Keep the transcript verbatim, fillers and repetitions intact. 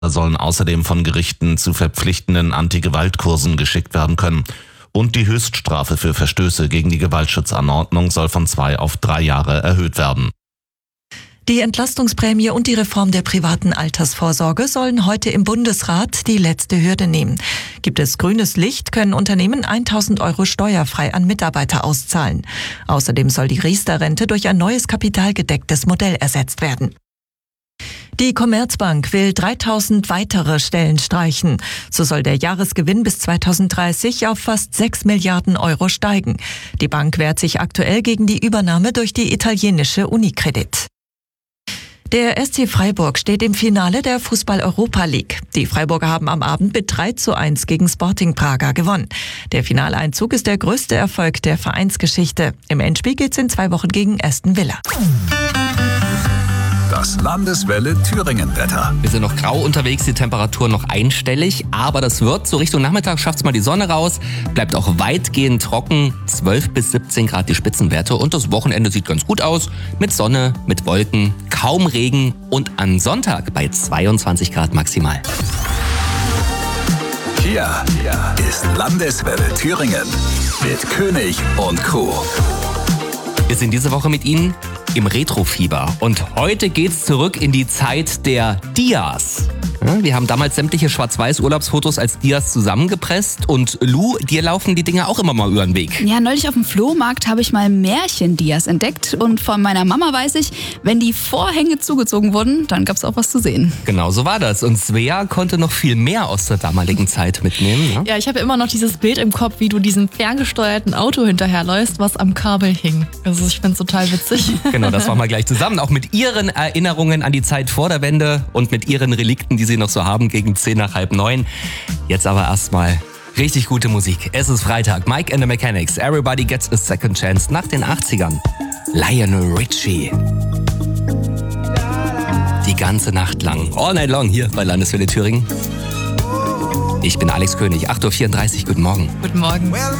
sollen außerdem von Gerichten zu verpflichtenden Anti-Gewalt-Kursen geschickt werden können. Und die Höchststrafe für Verstöße gegen die Gewaltschutzanordnung soll von zwei auf drei Jahre erhöht werden. Die Entlastungsprämie und die Reform der privaten Altersvorsorge sollen heute im Bundesrat die letzte Hürde nehmen. Gibt es grünes Licht, können Unternehmen tausend Euro steuerfrei an Mitarbeiter auszahlen. Außerdem soll die Riester-Rente durch ein neues kapitalgedecktes Modell ersetzt werden. Die Commerzbank will dreitausend weitere Stellen streichen. So soll der Jahresgewinn bis zweitausenddreißig auf fast sechs Milliarden Euro steigen. Die Bank wehrt sich aktuell gegen die Übernahme durch die italienische Unicredit. Der S C Freiburg steht im Finale der Fußball-Europa League. Die Freiburger haben am Abend mit drei zu eins gegen Sporting Braga gewonnen. Der Finaleinzug ist der größte Erfolg der Vereinsgeschichte. Im Endspiel geht's in zwei Wochen gegen Aston Villa. Das Landeswelle Thüringen-Wetter. Wir sind noch grau unterwegs, die Temperatur noch einstellig, aber das wird so Richtung Nachmittag, schafft's mal die Sonne raus, bleibt auch weitgehend trocken, zwölf bis siebzehn Grad die Spitzenwerte und das Wochenende sieht ganz gut aus, mit Sonne, mit Wolken, kaum Regen und am Sonntag bei zweiundzwanzig Grad maximal. Hier, hier ist Landeswelle Thüringen mit König und Crew. Wir sind diese Woche mit Ihnen im Retrofieber und heute geht's zurück in die Zeit der Dias. Wir haben damals sämtliche Schwarz-Weiß-Urlaubsfotos als Dias zusammengepresst und Lou, dir laufen die Dinger auch immer mal über den Weg. Ja, neulich auf dem Flohmarkt habe ich mal Märchen-Dias entdeckt und von meiner Mama weiß ich, wenn die Vorhänge zugezogen wurden, dann gab's auch was zu sehen. Genau so war das und Svea konnte noch viel mehr aus der damaligen Zeit mitnehmen. Ne? Ja, ich habe immer noch dieses Bild im Kopf, wie du diesem ferngesteuerten Auto hinterherläufst, was am Kabel hing. Also ich finde es total witzig. Genau, das machen wir gleich zusammen, auch mit Ihren Erinnerungen an die Zeit vor der Wende und mit Ihren Relikten, die Sie noch so haben, gegen zehn nach halb neun. Jetzt aber erstmal richtig gute Musik. Es ist Freitag. Mike and the Mechanics. Everybody gets a second chance nach den achtzigern. Lionel Richie. Die ganze Nacht lang. All night long hier bei Landeswelle Thüringen. Ich bin Alex König. acht Uhr vierunddreißig. Guten Morgen. Guten Morgen. Well,